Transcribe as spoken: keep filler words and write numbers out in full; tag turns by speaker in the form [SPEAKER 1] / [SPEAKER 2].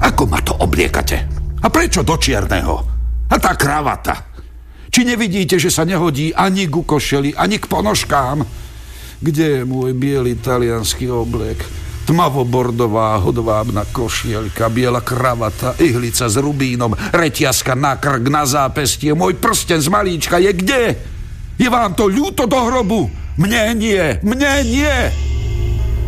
[SPEAKER 1] Ako ma to obliekate? A prečo do čierneho? A tá kravata? Či nevidíte, že sa nehodí ani ku košeli, ani k ponožkám? Kde je môj biely taliansky obliek? Tmavo-bordová hodvábna košielka, biela kravata, ihlica s rubínom, reťazka na krk, na zápestie, môj prsten z malíčka je kde? Je vám to ľúto do hrobu? Mne nie, mne nie!